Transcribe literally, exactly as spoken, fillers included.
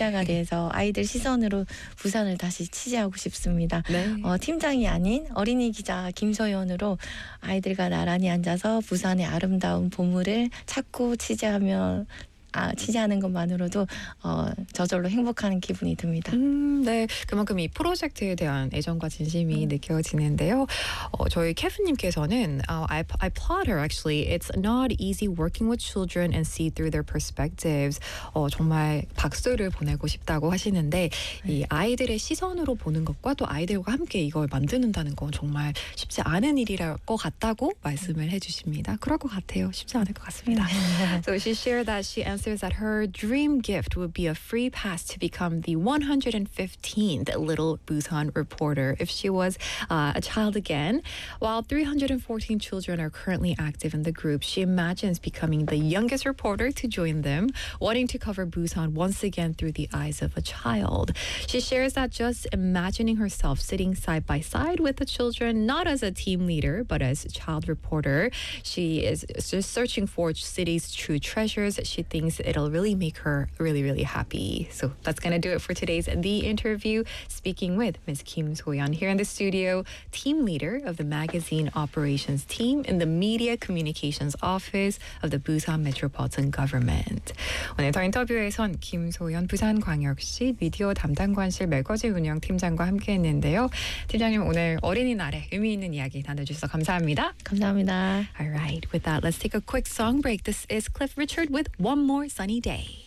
기자가 돼서 아이들 시선으로 부산을 다시 취재하고 싶습니다. 네. 어, 팀장이 아닌 어린이 기자 김소연으로 아이들과 나란히 앉아서 부산의 아름다운 보물을 찾고 취재하며 아, 취재하는 것만으로도 어, 저절로 행복한 기분이 듭니다. 음, 네, 그만큼 이 프로젝트에 대한 애정과 진심이 음. 느껴지는데요. 어, 저희 케프님께서는 uh, I, I applaud her actually. It's not easy working with children and see through their perspectives. 어, 정말 박수를 보내고 싶다고 하시는데 이 아이들의 시선으로 보는 것과 또 아이들과 함께 이걸 만드는다는 건 정말 쉽지 않은 일이랄 것 같다고 말씀을 해주십니다. 그럴 것 같아요. 쉽지 않을 것 같습니다. So she shared that she answered that her dream gift would be a free pass to become the one hundred fifteenth Little Busan reporter if she was uh, a child again. While three hundred fourteen children are currently active in the group, she imagines becoming the youngest reporter to join them, wanting to cover Busan once again through the eyes of a child. She shares that just imagining herself sitting side by side with the children, not as a team leader, but as a child reporter, she is just searching for city's true treasures. She thinks it'll really make her really, really happy. So that's going to do it for today's The Interview. Speaking with Miz Kim So-yeon here in the studio, team leader of the magazine operations team in the Media Communications Office of the Busan Metropolitan Government. 오늘 더 인터뷰에선 김소연 부산광역시 미디어 담당관실 매거진 운영 팀장과 함께했는데요. 팀장님 오늘 어린이날에 의미 있는 이야기 나눠주셔서 감사합니다. 감사합니다. All right, with that, let's take a quick song break. This is Cliff Richard with One More Sunny Day.